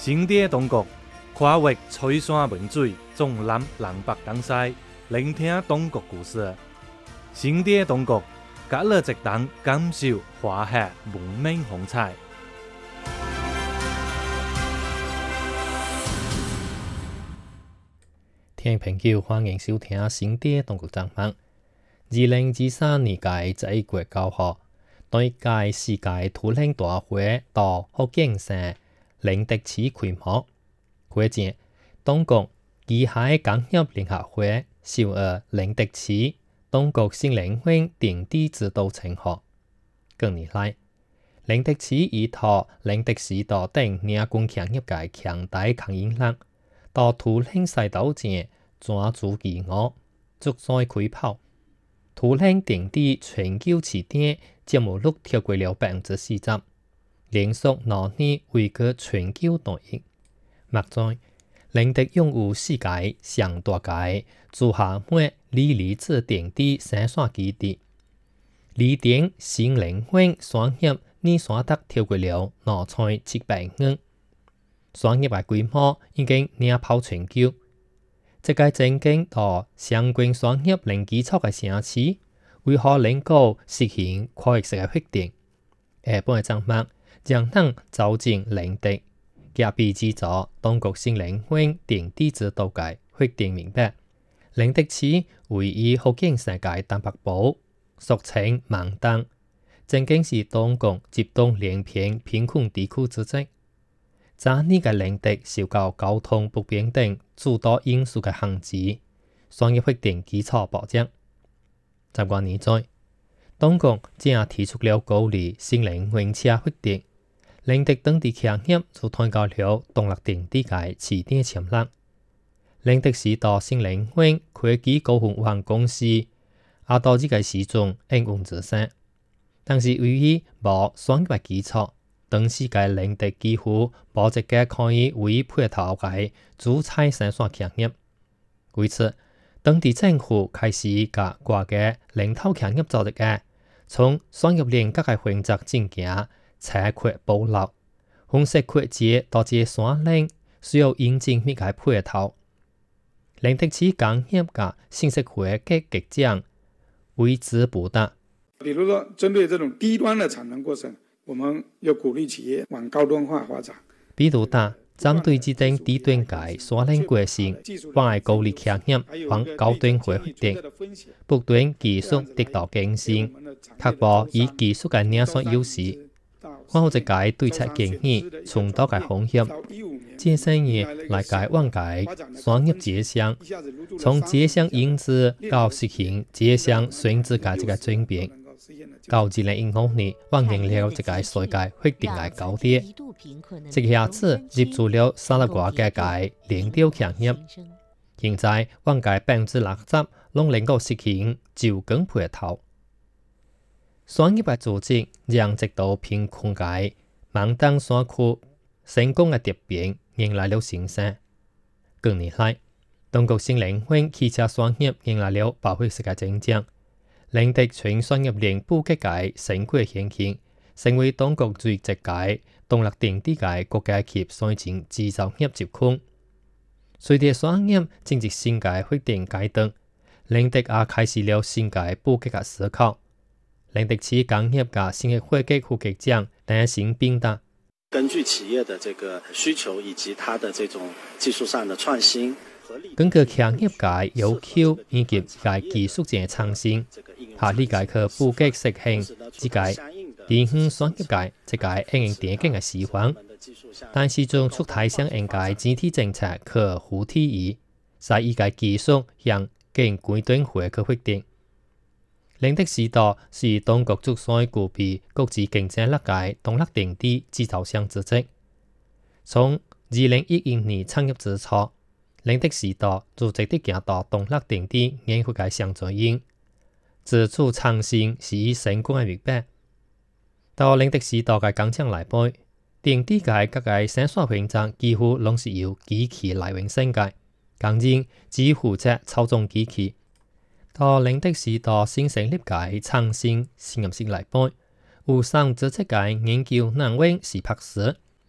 新地中国跨越吹山文水，纵览南北东西，聆听中国故事。新地中国，甲你一同感受华夏文明风采。 聽眾朋友，歡迎收聽新地中國節目。2023年嘅11月9號，對屆世界土領大會到福建省寧德市開幕。會前，中國機械工業聯合會授予寧德市中國新領域頂地指導稱號。近年來，寧德市依託寧德市道等兩軍強業嘅強大抗應力，到土領賽道前抓住機遇，逐漸開跑。土領頂地全球起點節目率超過了40%，連續多年位居全球第一。目前，寧德擁有世界上大嘅自下末鋰離子頂地生產基地，鋰電新領域產業年產值超過了2700億，產業嘅規模已經領跑全球。這個政經到相關產業零基礎嘅城市，為可能夠實行跨越式嘅發展。下半嘅節目將能走進寧德，夾備資助中國新領域頂地指導嘅發展明白。寧德市位於福建省嘅東北部，俗稱萬東，正經是中國集中連片貧困地區之一。早年嘅寧德受到交通不便等諸多因素嘅限制，商業發展基礎薄弱。10多年在，中國正提出了鼓勵新領域車發展，寧德當地企業就推高了動力頂地嘅起點潛力。寧德市道新領域科技股份有限公司也到這個市場應運而生，但是由於無商業基礎，當時嘅寧德幾乎無一個可以為配套嘅主菜生產企業。為此，當地政府開始甲各個領頭企業組織嘅，從商業鏈各個環節進行拆擴保留，分析擴展到這山嶺需要引進乜個配套。寧德市工業嘅信息會嘅局長為之不大。 比如說，針對這種低端嘅產能過程，我們要鼓勵企業往高端化發展。 比如打針對這種低端嘅山嶺過程，我係鼓勵企業往高端化發展，不斷技術得到更新，確保以技術嘅領先優勢。我有一個對策建議，從多個行業，這些年來解往解商業節商，從節商引資到實行節商選址嘅這個轉變。到2015年，完成了這個世界發展嘅高點。這個下子入駐了30多個嘅領導企業，現在往解60%攏能夠實行就近配套。商業嘅組織讓直到貧困嘅萬東山區成功嘅突變，迎來了新生。近年來，中國新領域汽車產業迎來了爆發式嘅增長。寧德全產業鏈布局嘅成果顯現，成為中國最直接動力頂地嘅國家級先進製造業集群。隨着產業正值新嘅發展階段，寧德也開始了新嘅布局嘅思考。寧德市工業嘅新嘅會計副局長鄧新斌達， 根據企業的這個需求以及它的這種技術上的創新， 根據企業嘅要求以及嘅技術嘅創新，下理解去布局實行這個電子商業嘅這個應用電競嘅示範，但是從出台相應嘅整體政策去輔體以，使依個技術向更高端化去發展。寧德市道是中國最具備國際競爭力嘅動力頂地製造商之一。從2011年創業之初，寧德市道就直接行到動力頂地研發嘅上載因，自主創新是以成功嘅明白。到寧德市道嘅工廠內部，頂地嘅各個生產環節幾乎攏是由機器來完成嘅，工人只負責操縱機器。到寧德市道新成立嘅創新實驗室內部，有3支嘅研究單位是博士，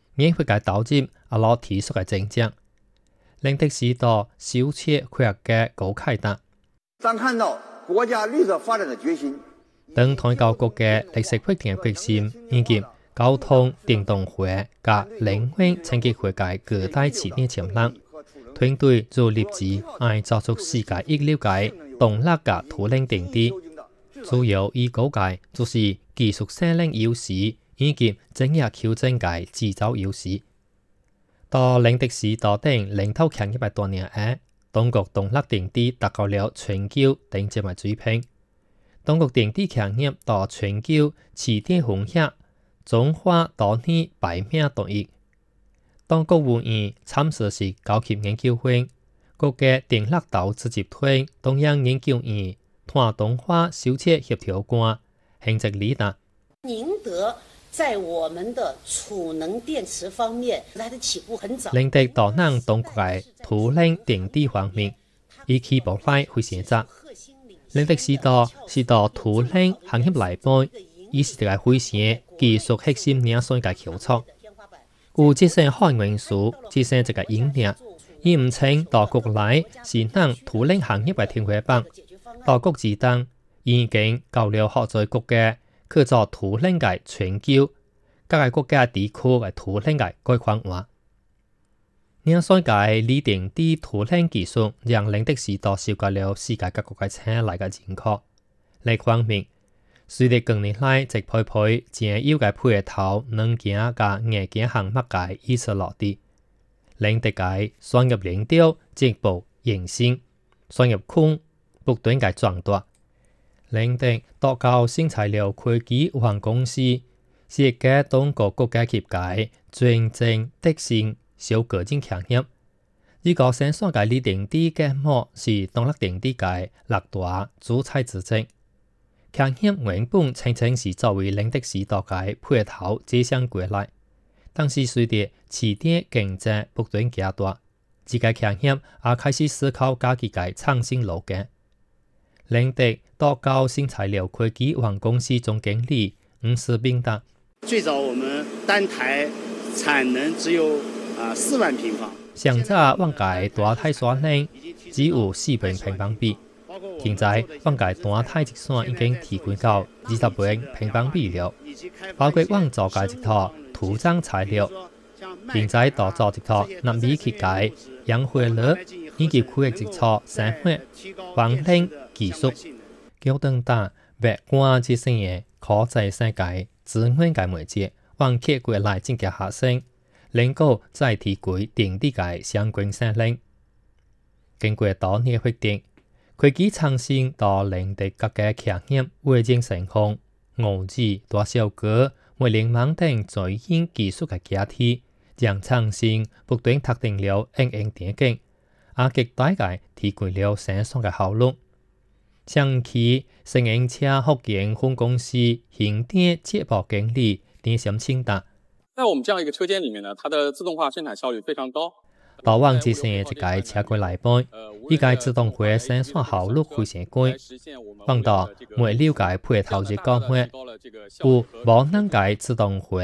免會嘅導入阿羅提出嘅政策，令的士道小切規劃嘅高開達。 當看到國家綠色發展嘅決心， 當台教局嘅綠色發展嘅決心，以及交通電動化及靈活清潔化嘅各大市點潛能，團隊就立志愛造出世界一流嘅動力嘅土冷電池，主要以高階就是技術性能優勢以及整日求證嘅製造優勢。到令的士道等領頭強100多年後，中國動力電池達到了全球頂尖嘅水平。中國電池強業到全球市點份額總花多年8名多億。當國會議參涉是高級研究會，國家電力投資集團中央研究院碳動化修切協調官行政理事。 寧德在我們的儲能電池方面來得起步很早。 令的大能中國嘅土冷電池方面，以起步快會選擇。令的士道是到土冷行業內部，以是個會選技術核心領域嘅翹楚。有這些海元素，這些這個引領，以唔稱到國內是能土冷行業嘅天花板，到國際當已經交流合作國嘅去做土冷嘅全球各個國家地區嘅土冷嘅概況化。領域嘅鋰電池土冷技術，讓令的士道受到了世界各國嘅青睞嘅認可。另一方面，隨着近年來直配配正有嘅配套能件嘅硬件項目嘅意識落地，令的嘅商業領導進一步形成，商業空不斷嘅壯大。令的多家新材料科技有限公司是一個中國國家級嘅專精特性小個人強業。呢個生產嘅鋰電池嘅膜是動力電池嘅六大主材之一。強業原本曾經是作為令的士道嘅配套這項過來，但是隨着市點經濟不斷加大，這個強業也開始思考家己嘅創新路徑。令的多家新材料科技有限公司總經理吳世斌達： 最早我們單台產能只有4萬平方， 上早往屆大台山呢只有4萬平方米。現在往屆大台直線已經提高到20萬平方米了，包括往造界一套塗裝材料，現在到造一套納米設計、氧化鋁以及區域一套生活、環境技術，叫等等別關這些嘢可在世界資源嘅媒介，往客國來進行下升，能夠再提高電池嘅相關性能。經過多年發展，科技創新到令的各個強業匯整成功，五 G、大小哥、物聯網等在線技術嘅解體，讓創新不斷拓展了應用場景，也極大嘅提高了生產嘅效率。長期乘用車福建分公司新店節目經理丁祥清達： 在我們這樣一個車間裡面呢，它的自動化生產效率非常高。 到往之前一個車櫃內部，依個自動化生產效率非常高。放到每了解配套嘅講法，有無能嘅自動化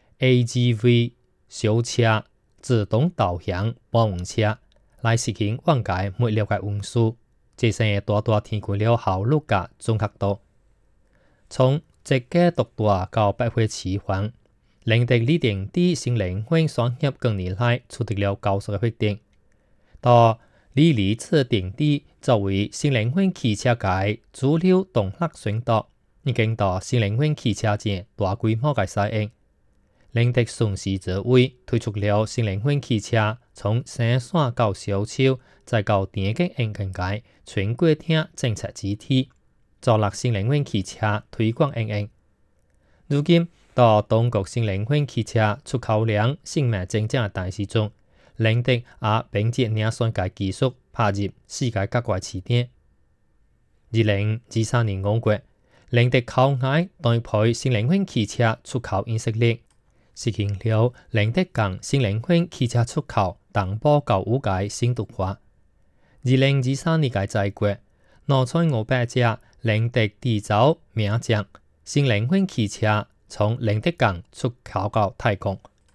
AGV 小車、自動導向保溫車來實現往屆每了解運輸，這些大大提高了效率嘅綜合度。從這個獨大到百花齊放。令的鋰電池新能源產業近年來取得了高速嘅發展，到鋰離子電池作為新能源汽車嘅主流動力選擇，已經到新能源汽車間大規模嘅使用。令的順勢而為，推出了新能源汽車從生產到銷售，再到電嘅應用嘅全國性政策主體，助力新能源汽車推廣應用。如今，到中國新能源汽車出口量成為增長嘅大勢中，令的也並且領先嘅技術踏入世界各國市點。2023年5月，令的靠愛代配新能源汽車出口以色列，實現了令的港新能源汽車出口同步高屋嘅新突破。2023年嘅7月，諾在500隻令的製造名將新能源汽車從令的港出口到泰國，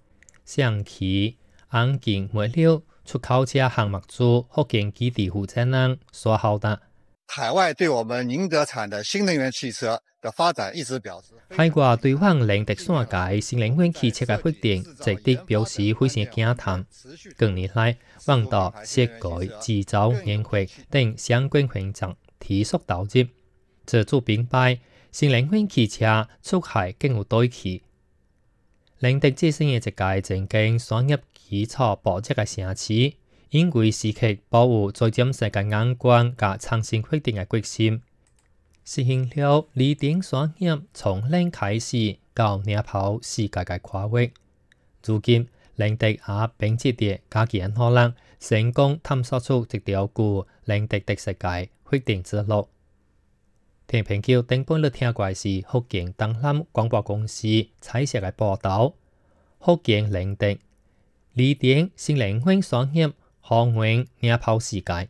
象棋、安建物料出口车项目组福建基地负责人说好的。 海外对我们宁德产的新能源汽车的发展一直表示。 海外对往宁德线界新能源汽车嘅决定，值得表示非常惊叹。近年来，往到设计、制造、研发等相关环节提速投入，这就明白新能源汽车出海更有对齐。宁德这新嘅一届正经商业基础布置嘅城市，因为时刻保护在占世界眼光及创新决定嘅决心，实现了离顶商业从零开始到领跑世界嘅跨越。如今，宁德也并且地加强可能成功探索出一条具宁德的世界决定之路。听朋友顶半日听过是福建东南广播公司采摄嘅报道，福建宁德离顶新能源商业航运领跑世界。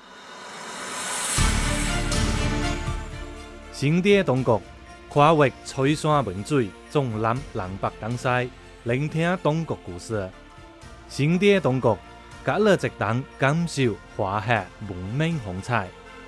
新店东国跨越翠山文水，纵南南北东西，聆听东国故事。新店东国隔了一档，感受华夏文明风采。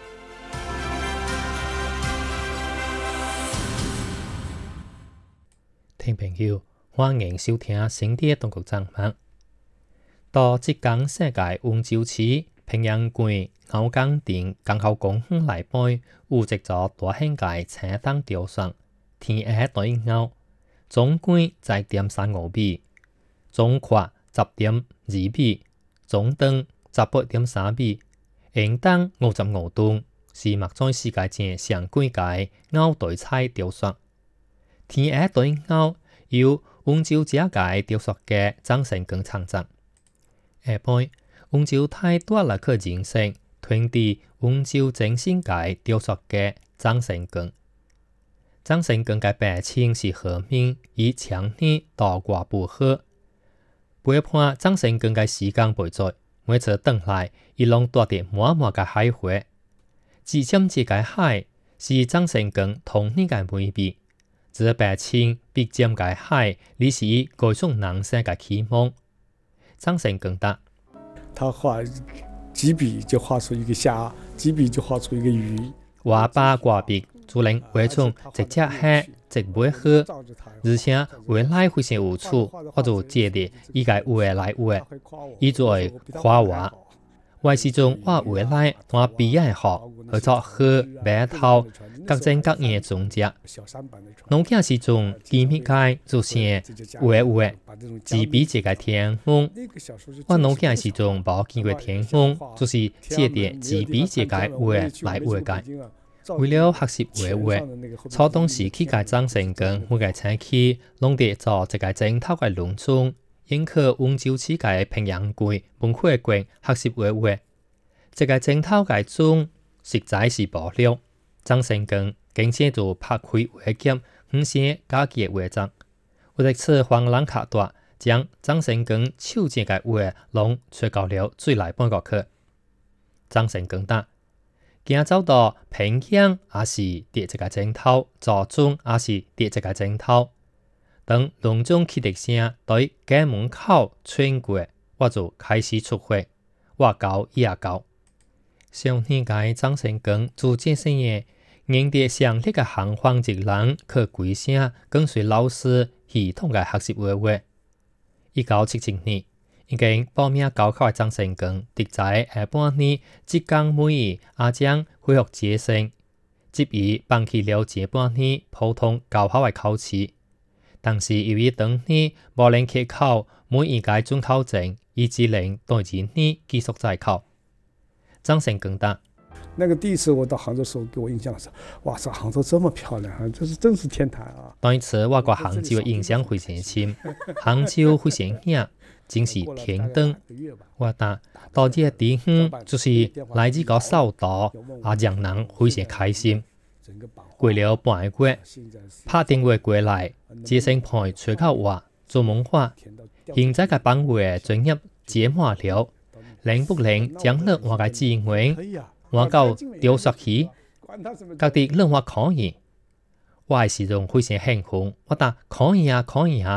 听朋友，欢迎收听新店东国节目。到浙江世界温州市平阳县牛岗镇江口公园内背，有一座大型嘅青灯雕塑，天下对牛，总管10.35米，总宽10.2米，总长18.3米，应当55吨，是目前世界上上贵嘅牛对彩雕塑。天下对牛由温州这界雕塑家张成光创作。下背，温州太大了去认识团地温州精神界雕塑家张成光。张成光嘅白姓是何名，以强呢到外部好。陪伴张成光嘅时间陪在，每次回来，伊拢带着满满嘅海花。只针这个海是张成光童年嘅美味。这白青必尖嘅海，你是各种人生嘅期望。张成光答： 他画几笔就画出一个虾，几笔就画出一个鱼。 画把挂笔，就能画出一只虾，一尾鹤，而且画来非常有趣，我就借着伊个画来画，伊就会夸我。画时中我画来我笔也好，合作鹤、马头、各种各样嘅种植。农田时中机密界就先画，只比这个天空。我农田时中无见过天空，就是借着只比这个画来画界。为了学习画，初当时去个张成光每个星期拢得做一个整套嘅农村。因去温州市嘅平阳县文化馆学习画。这个整套嘅中实在是无聊。张成光经常就拍开画夹，唔写家己嘅画作。有一次荒人卡大，将张成光手写嘅画拢吹到了水内半个去。张成光答：行走到平阳也是伫一个整套，左中也是伫一个整套。当隆中汽笛声在家门口传过，我就开始出发。我教伊也教。上年嘅张成光做这些嘢，用着上力嘅行方一人去规声跟随老师系统嘅学习画。1977年，已经报名高考嘅张成光，伫在下半年浙江每日也将恢复接生，执意放弃了这半年普通高考嘅考试。但是由于当年无能去考每一届准考证，伊只能第二年继续再考。张成光答： 那个第一次我到杭州时候，给我印象是，哇塞，杭州这么漂亮啊，这是真是天堂啊！ 当一次我对杭州的印象非常深，杭州非常远，真是天堂。我答：到这个地方就是来自个首都，也让人非常开心。过了半个月，拍电话过来，接生派吹口话做梦话，现在嘅班会专业解满了，能不能将了我嘅资源换到雕塑去？各地任何可以。我嘅时阵非常兴奋，我答可以啊，可以啊，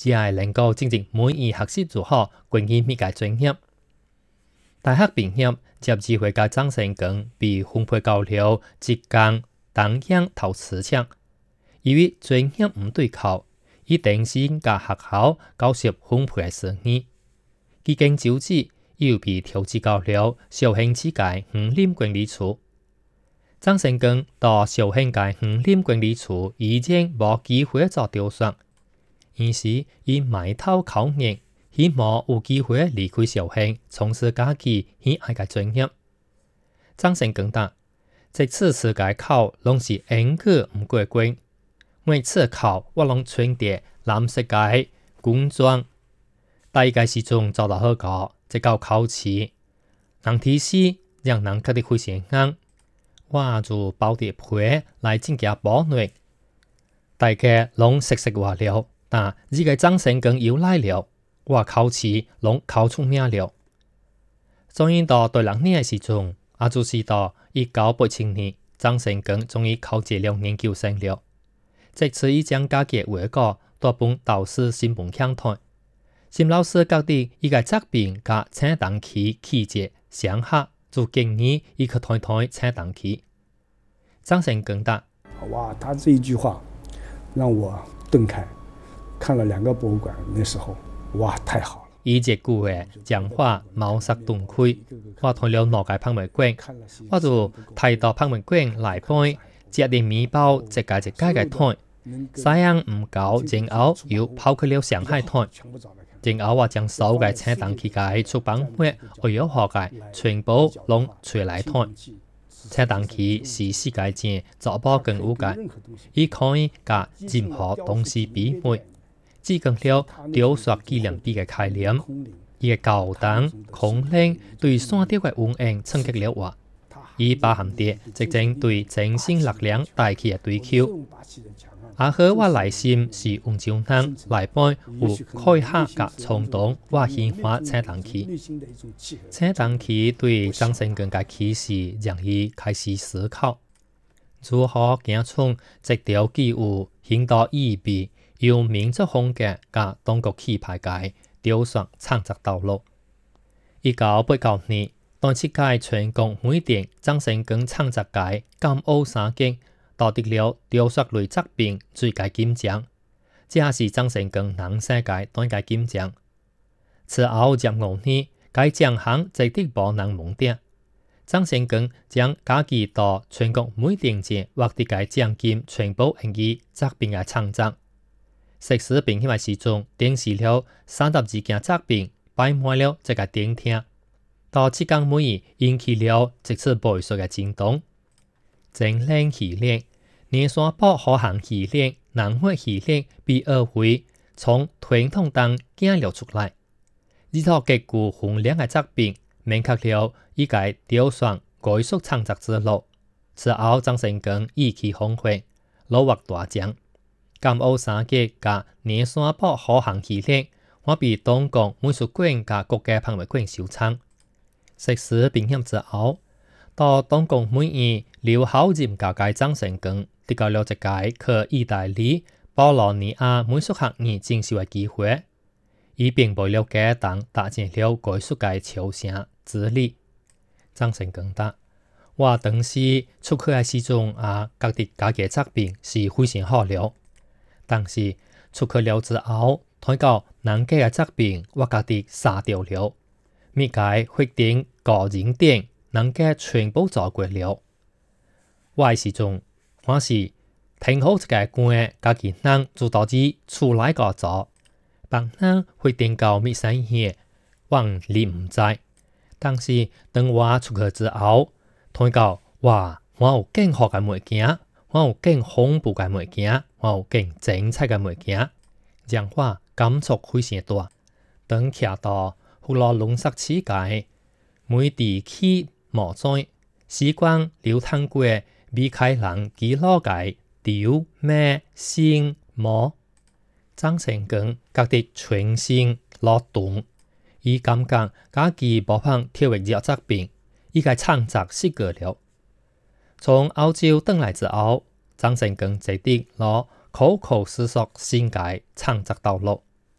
只係能夠正正滿意學習如何關於乜嘅專業。大學畢業接機會嘅張成功被分配到了浙江當陽陶瓷廠，由於專業唔對口，以定先嘅學校教習分配嘅生意。幾經招致，又被調至到了紹興市嘅五林管理處。張成功到紹興嘅五林管理處已經冇機會做雕塑，於是以埋頭考研，希望有機會離開紹興，從事自己喜愛嘅專業。張成功答：這次考攏是英語唔過關，每次考我攏穿著藍色嘅工裝。第二個時鐘做到好個，即到考試，人提示讓人覺得非常硬，我就包啲皮來增加保暖。大家攏食話了，但呢個張成功又來了，我考試攏考出名了。終於到第6年嘅時鐘，也就是到1987年，張成功終於考入了研究生了。這次已將家己話個多本導師新聞響台。新老師覺得依個作品甲青銅器氣節相合，就建議伊去睇睇青銅器。張成功答： 哇，他這一句話讓我頓開，看了2個博物館，那時候哇，太好了。 伊這句話講話茅塞頓開，我睇了哪個博物館，我就睇到博物館內邊食啲麵包，一個嘅睇，啥樣唔夠，然後又跑去了上海睇。然後我將所有嘅青銅器嘅出版物、我要學嘅全部攏出來睇。青銅器是世界上最寶貴物嘅，伊可以甲任何東西媲美。只講了雕塑紀念碑嘅概念，伊嘅高檔空靈對山雕嘅運用衝擊了我，伊包含啲直正對精神力量大氣嘅追求。阿和我內心是溫州人，內邊有開客嘅衝動，我喜歡青銅器。青銅器對張成功嘅啟示，讓伊開始思考如何行從這條具有現代意義、有民族風格嘅中國氣派嘅雕塑創作道路。1989年，當七屆全國美展張成功創作嘅金甌三傑奪得了雕塑類作品最佳金獎，這也是張成功人生嘅單屆金獎。此後接5年，該獎項值得無人問鼎。張成功將家己到全國美展節獲得嘅獎金全部用於作品嘅創作。碩士畢業嘅時鐘，展示了32件作品，擺滿了這個展廳。到浙江美引起了這次藝術嘅震動。精靈系列、年山堡好行系列、南匯系列被二會從傳統中揀了出來。呢套極具分量嘅作品，明確了一個雕塑藝術創作之路。此後，張成功意氣風發，攞獲大獎。金甌三傑甲年山堡好行系列，我被中國美術館甲國家博物館收藏。碩士畢業之後，到中國美院留校任教嘅張成功，得到了一個去意大利博洛尼亞美術學院進修嘅機會，伊並為了家當達成了藝術嘅超常之旅。張成功答：我當時出去嘅時鐘覺得家己作品是非常好了，但是出去了之後，睇到人家嘅作品，我覺得傻掉了。每個決定個人點，人家全部做過了。我嘅時鐘，我是聽好一個歌，家己人就導致出來個做，別人決定到咩生嘢，我唔知。但是當我出去之後，睇到哇，我有更好嘅物件，我有更恐怖嘅物件，我有更精彩嘅物件，讓我感觸非常大。當徛到佛羅倫薩世界，每地區莫在時光流淌過米開朗基羅嘅雕咩星魔，張成功覺得全身勞動，伊感覺家己無法跳躍入作品，伊個創作失過了。從歐洲返來之後，張成功決定攞口口思索新嘅創作道路。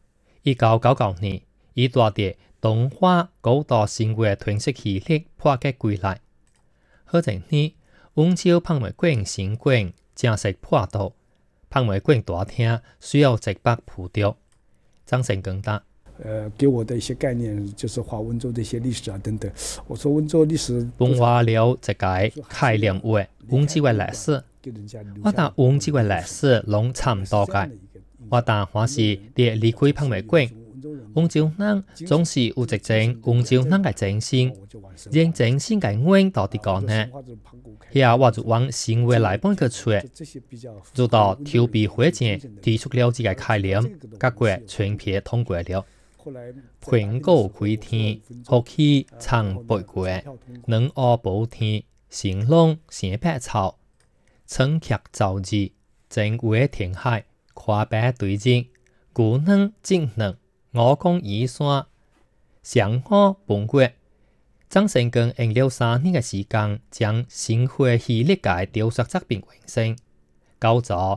1999年，以大啲東華高度生活囤積氣力破格歸來。好在呢，溫州彭梅館新館正式破道，彭梅館大廳需要直北鋪掉。張成更大。 给我的一些概念就是画温州的一些历史啊等等。我说温州历史本話了一個概念話，溫州嘅歷史。我打溫州嘅歷史攏差唔多嘅。我打還是啲離開彭梅館，溫州人總是有一種溫州人嘅精神，認精神嘅愛到底講呢？遐我就往生活來半個出，直到調比會前提出了這個概念，各國全片通過了。盤古開天，福氣長八國，能惡補天，成龍成百草，稱劇造字，正為天海，跨白對正，古能精能，我講以山，上好本國。張成根用了3年嘅時間，將生活氣力嘅雕塑作品完成，搞咗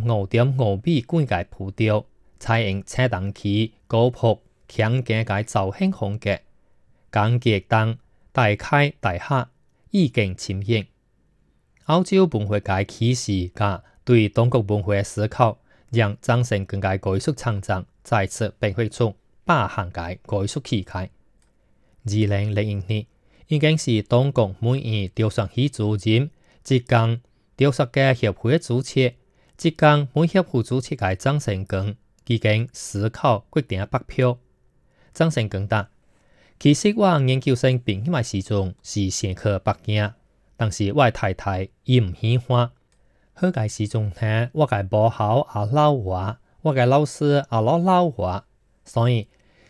15.5米觀嘅鋪雕，採用車燈器、高鋪、強勁嘅造型風格，間隔燈大開大合，意境深遠。歐洲文化嘅啟示加對中國文化嘅思考，讓張成根嘅藝術創作再次變化出8項嘅藝術氣概。2001年，已經是中國每年雕塑系主任，浙江雕塑嘅協會主席，浙江每協會主席嘅張成根已經思考決定北漂。張成根答：其實我研究生畢業嘅時陣是先去北京，但是我太太伊唔喜歡。好嘅時陣呢，我嘅母校也老話，我嘅老師也老話，所以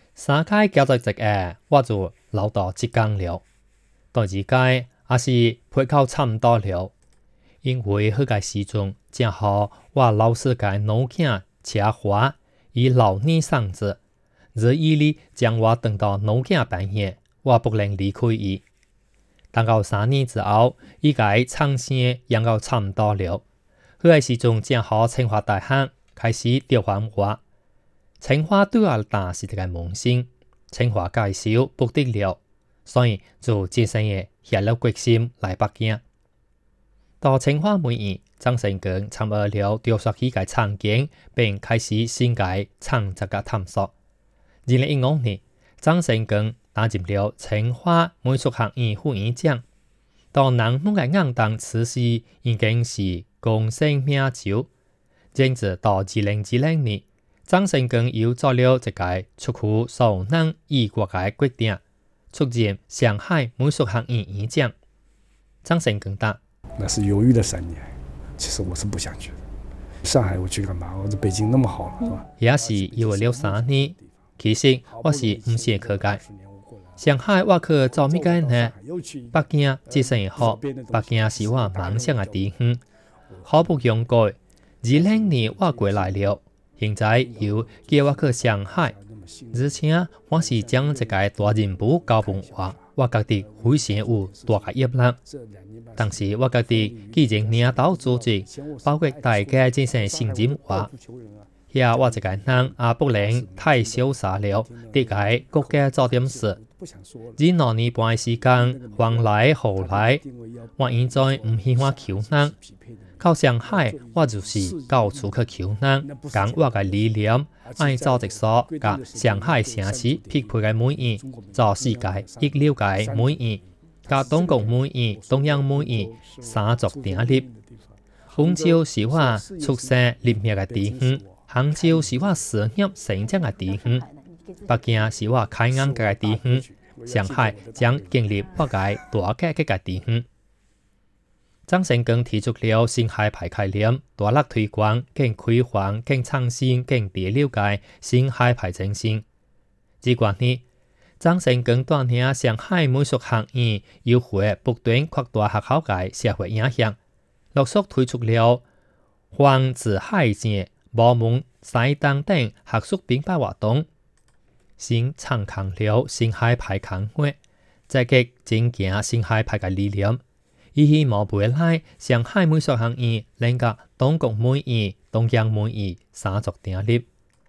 3屆教職職嘅我就留到浙江了。到而家也是配考差唔多了，因為好嘅時陣正好我老師嘅老囝車禍以老年喪子，日以嚟將我等到老囝半夜，我不能離開伊。等到3年之後，伊個長生養到差唔多了，好嘅時陣正好清華大學開始調換我。清華對我打是一個夢想，清華介紹不得了，所以就節省嘢下了決心來北京。到清華每年，張成根參與了雕塑系嘅場景，並開始新嘅創作嘅探索。2015年，張成根擔任了清華美術學院副院長。到南農嘅硬檔此時已經是功成名就，甚至到2020年。張成根又做了一個出乎所能異國嘅決定，出任上海美術學院院長。張成根答： 那是猶豫了3年，其實我是不想去的。上海我去幹嘛？我在北京那麼好了，是吧？ 也是猶豫了3年，其實我是唔想去嘅。上海我去做乜嘅呢？北京自身好，北京是我夢想嘅地方，好不容易2020年我過來了。現在又叫我去上海，而且我是將這個大任務交給我覺得非常有大嘅壓力。但是我覺得既然領導組織，包括大家進行信任我，遐我這個人也不能太瀟灑了，得該國家做點事。2年半時間，往來後來，我現在唔喜歡求人。到上海，我就是到處去求人，將我嘅理念按照直所，甲上海城市匹配嘅美意，做世界一流嘅美意，甲中國美意、東洋美意三足鼎立。溫州是我出生立命嘅地方，杭州是我事業成長嘅地方，北京是我開眼界嘅地方，上海將建立我嘅大格局嘅地方。張成根提出了新海派概念，大力推廣更開放、更創新、更地了解新海派精神。只關呢，張成根帶領上海美術學院優惠不斷擴大學校嘅社會影響，陸續推出了黃子海節、無門西東等學術品牌活動，先參考了新海派工會，積極增強新海派嘅理念。以希望未來上海美術學院能夠中國美意、東洋美意三足鼎立。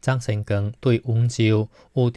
張成功對溫州有